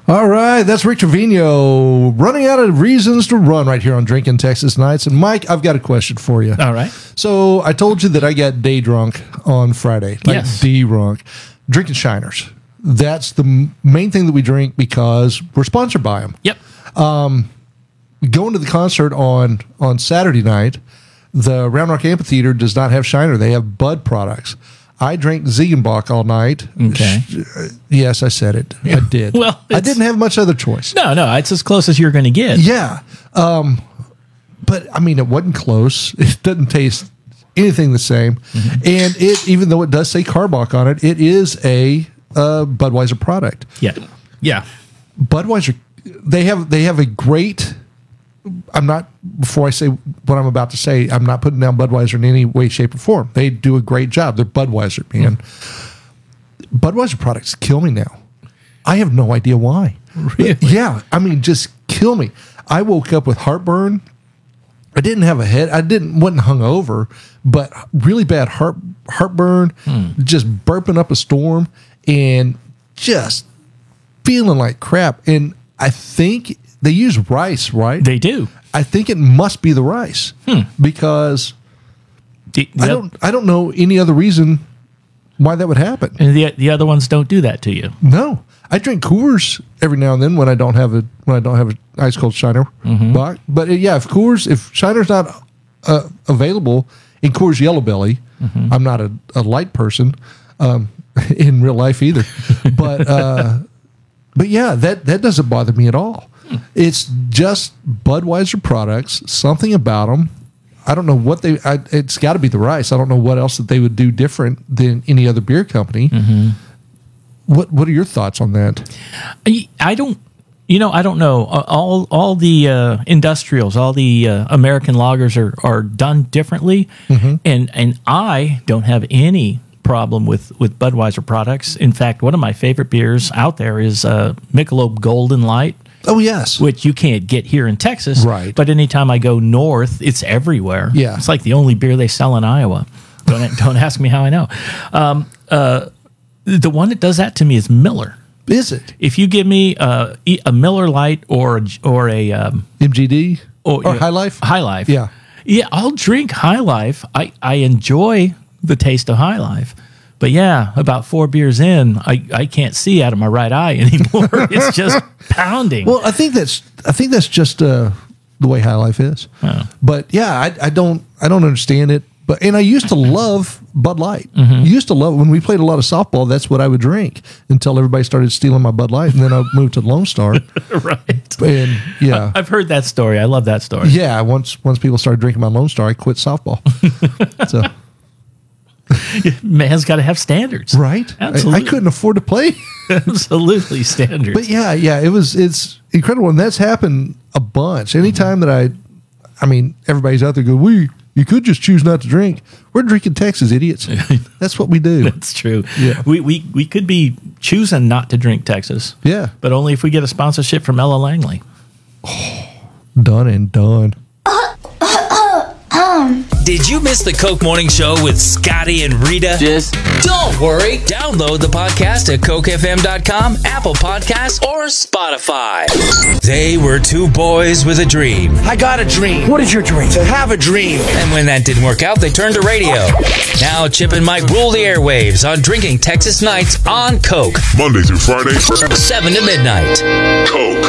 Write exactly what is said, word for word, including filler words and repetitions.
All right, that's Rick Trevino running out of reasons to run right here on Drinking Texas Nights. And Mike, I've got a question for you. All right. So I told you that I got day drunk on Friday. Like Yes. D-drunk. Drinking Shiners. That's the m- main thing that we drink because we're sponsored by them. Yep. Going to the concert on, on Saturday night, the Round Rock Amphitheater does not have Shiner. They have Bud products. I drank Ziegenbach all night. Okay. Sh- uh, Yes, I said it. I did. Well, I it's- didn't have much other choice. No, no, it's as close as you're going to get. Yeah. Um, but I mean, it wasn't close. It doesn't taste anything the same. Mm-hmm. And it, even though it does say Carbach on it, it is a uh, Budweiser product. Yeah. Yeah. Budweiser, they have they have a great. I'm not, before I say what I'm about to say, I'm not putting down Budweiser in any way, shape, or form. They do a great job. They're Budweiser, man. Budweiser products kill me now. I have no idea why. Really? Yeah. I mean, just kill me. I woke up with heartburn. I didn't have a head. I didn't, wasn't hungover, but really bad heart heartburn, just burping up a storm and just feeling like crap. And I think they use rice, right? They do. I think it must be the rice because The, I don't I don't know any other reason why that would happen. And the the other ones don't do that to you. No, I drink Coors every now and then when I don't have a when I don't have an ice cold Shiner box. But uh, yeah, if Coors if Shiner's not uh, available in Coors Yellow Belly, I'm not a, a light person um, in real life either. But uh, but yeah, that that doesn't bother me at all. It's just Budweiser products. Something about them. I don't know what they. I, it's got to be the rice. I don't know what else that they would do different than any other beer company. What What are your thoughts on that? I, I don't, you know, I don't know. Uh, All all the uh, industrials, all the uh, American lagers are, are done differently, and and I don't have any problem with, with Budweiser products. In fact, one of my favorite beers out there is uh, Michelob Golden Light, Oh yes, which you can't get here in Texas. Right. But anytime I go north, it's everywhere. Yeah. It's like the only beer they sell in Iowa. Don't don't ask me how I know. Um, uh, the one that does that to me is Miller. is it If you give me uh, e- a Miller Lite or a, or a um, M G D or, or High Life? High Life, Yeah. yeah, I'll drink High Life. I, I enjoy the taste of High Life, but yeah, about four beers in, I, I can't see out of my right eye anymore. It's just pounding. Well, I think that's I think that's just uh, the way High Life is. Oh. But yeah, I, I don't I don't understand it. But and I used to love Bud Light. Used to love when we played a lot of softball. That's what I would drink until everybody started stealing my Bud Light, and then I moved to Lone Star. right. And yeah, I've heard that story. I love that story. yeah. Once once people started drinking my Lone Star, I quit softball. So Man's got to have standards. right, I, Absolutely. I couldn't afford to play. Absolutely standards. But yeah, yeah, it was it's incredible, and that's happened a bunch. Anytime that I, I mean, everybody's out there going, we you could just choose not to drink. We're drinking Texas, idiots. That's what we do. That's true. Yeah. We, we we could be choosing not to drink Texas. Yeah, But only if we get a sponsorship from Ella Langley. done and done. Did you miss the Coke Morning Show with Scotty and Rita? Just Don't worry. Download the podcast at coke f m dot com, Apple Podcasts, or Spotify. They were two boys with a dream. I got a dream. What is your dream? To have a dream. And when that didn't work out, they turned to radio. Now Chip and Mike rule the airwaves on Drinking Texas Nights on Coke. Monday through Friday, seven to midnight. Coke.